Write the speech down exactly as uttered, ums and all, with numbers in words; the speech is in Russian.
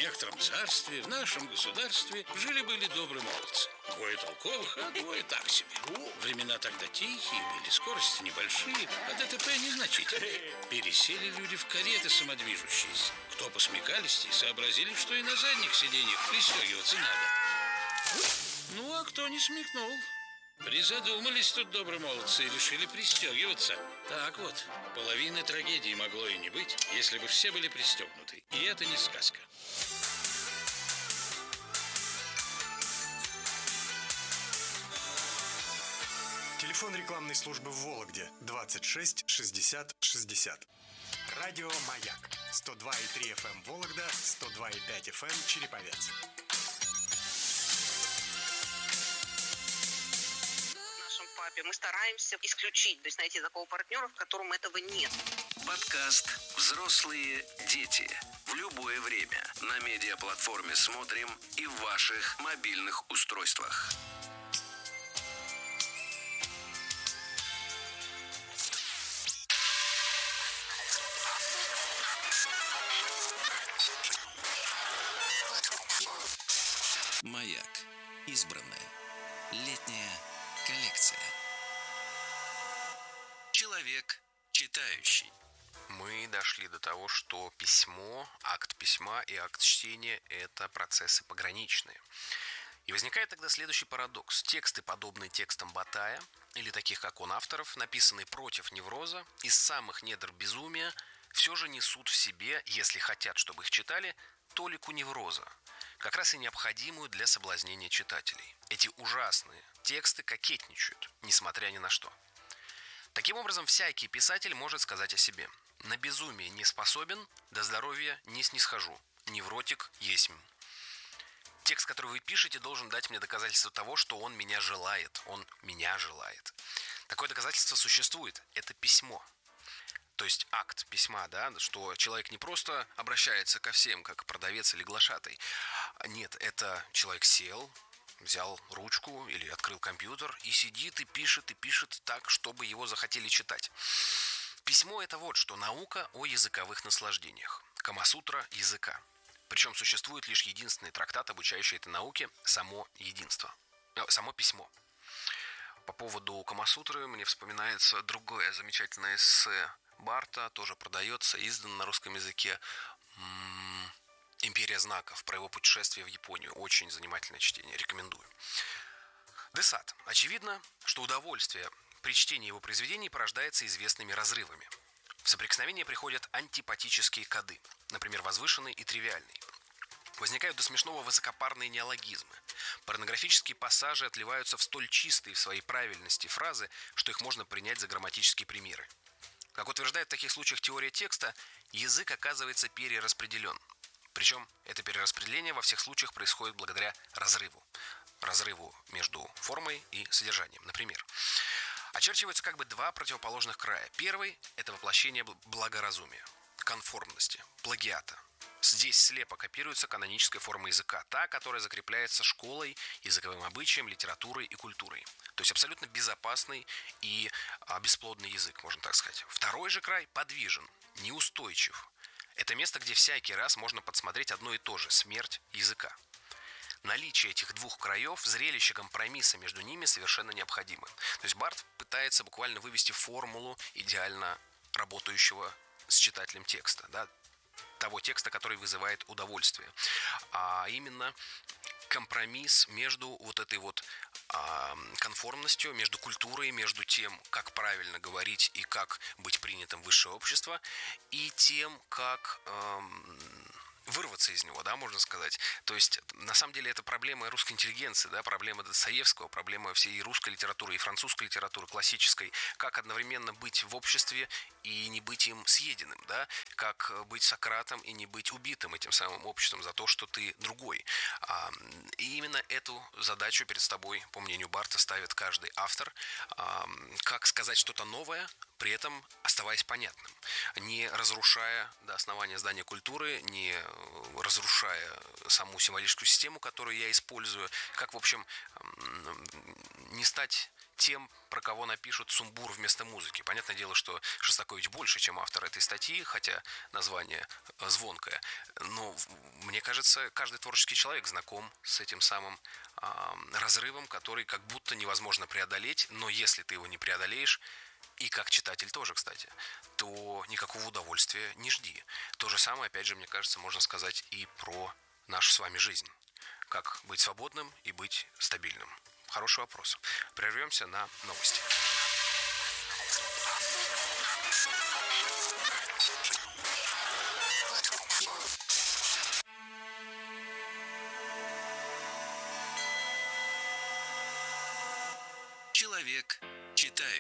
некотором царстве, в нашем государстве, жили-были добрые молодцы. Двое толковых, а двое так себе. Времена тогда тихие были, скорости небольшие, а ДТП незначительные. Пересели люди в кареты самодвижущиеся. Кто посмекалистей, сообразили, что и на задних сиденьях пристегиваться надо. Ну, а кто не смекнул? Призадумались тут добрые молодцы и решили пристегиваться. Так вот, половины трагедии могло и не быть, если бы все были пристегнуты. И это не сказка. Телефон рекламной службы в Вологде двадцать шесть шестьдесят шестьдесят. Радио «Маяк» сто два и три эф эм Вологда, сто два и пять эф эм Череповец. Мы стараемся исключить, то есть найти такого партнера, в котором этого нет. Подкаст «Взрослые дети». В любое время на медиаплатформе «Смотрим» и в ваших мобильных устройствах. «Маяк». Избранная. Летняя коллекция. Человек читающий. Мы дошли до того, что письмо, акт письма и акт чтения – это процессы пограничные. И возникает тогда следующий парадокс. Тексты, подобные текстам Батая, или таких, как он, авторов, написанные против невроза, из самых недр безумия, все же несут в себе, если хотят, чтобы их читали, толику невроза, как раз и необходимую для соблазнения читателей. Эти ужасные тексты кокетничают, несмотря ни на что. Таким образом, всякий писатель может сказать о себе: «На безумие не способен, до здоровья не снисхожу, невротик есмь». Текст, который вы пишете, должен дать мне доказательство того, что он меня желает, он меня желает. Такое доказательство существует, это письмо. То есть акт письма, да, что человек не просто обращается ко всем, как продавец или глашатай. Нет, это человек сел, взял ручку или открыл компьютер и сидит и пишет, и пишет так, чтобы его захотели читать. Письмо – это вот что, наука о языковых наслаждениях, Камасутра языка. Причем существует лишь единственный трактат, обучающий этой науке – само единство, э, само письмо. По поводу Камасутры мне вспоминается другое замечательное эссе Барта, тоже продается, издан на русском языке. М-м- «Империя знаков», про его путешествие в Японию. Очень занимательное чтение, рекомендую. Десад. Очевидно, что удовольствие при чтении его произведений порождается известными разрывами. В соприкосновение приходят антипатические коды, например, возвышенный и тривиальный. Возникают до смешного высокопарные неологизмы. Порнографические пассажи отливаются в столь чистые в своей правильности фразы, что их можно принять за грамматические примеры. Как утверждает в таких случаях теория текста, язык оказывается перераспределен. Причем это перераспределение во всех случаях происходит благодаря разрыву. Разрыву между формой и содержанием. Например, очерчиваются как бы два противоположных края. Первый – это воплощение благоразумия, конформности, плагиата. Здесь слепо копируется каноническая форма языка, та, которая закрепляется школой, языковым обычаем, литературой и культурой. То есть абсолютно безопасный и а, бесплодный язык, можно так сказать. Второй же край подвижен, неустойчив. Это место, где всякий раз можно подсмотреть одно и то же – смерть языка. Наличие этих двух краев, зрелище компромисса между ними совершенно необходимо. То есть Барт пытается буквально вывести формулу идеально работающего с читателем текста, да, того текста, который вызывает удовольствие. А именно компромисс между вот этой вот а, конформностью, между культурой, между тем, как правильно говорить и как быть принятым в высшее общество, и тем, как эм, вырваться из него, да, можно сказать. То есть, на самом деле, это проблема русской интеллигенции, да, проблема Достоевского, проблема всей русской литературы и французской литературы классической. Как одновременно быть в обществе и не быть им съеденным, да, как быть Сократом и не быть убитым этим самым обществом за то, что ты другой. И именно эту задачу перед собой, по мнению Барта, ставит каждый автор. Как сказать что-то новое, при этом оставаясь понятным, не разрушая до основания здания культуры, не разрушая саму символическую систему, которую я использую, как, в общем, не стать тем, про кого напишут сумбур вместо музыки. Понятное дело, что Шостакович больше, чем автор этой статьи, хотя название звонкое. Но мне кажется, каждый творческий человек знаком с этим самым э, разрывом, который как будто невозможно преодолеть, но если ты его не преодолеешь, и как читатель тоже, кстати, то никакого удовольствия не жди. То же самое, опять же, мне кажется, можно сказать и про нашу с вами жизнь. Как быть свободным и быть стабильным? Хороший вопрос. Прервемся на новости. Человек читающий.